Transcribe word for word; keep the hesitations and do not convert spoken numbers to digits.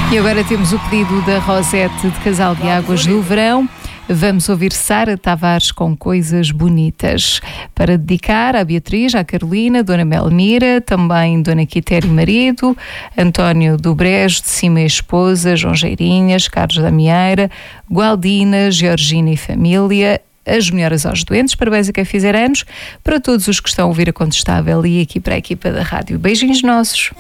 E agora temos o pedido da Rosete de Casal de Águas do Verão. Vamos ouvir Sara Tavares com Coisas Bonitas, para dedicar à Beatriz, à Carolina, Dona Melmira, também Dona Quitéria e marido, António do Brejo, de Cima e esposa, João Geirinhas, Carlos da Mieira, Gualdina, Georgina e família, as melhoras aos doentes, parabéns a quem fizer anos, para todos os que estão a ouvir a Contestável e aqui para a equipa da rádio. Beijinhos nossos.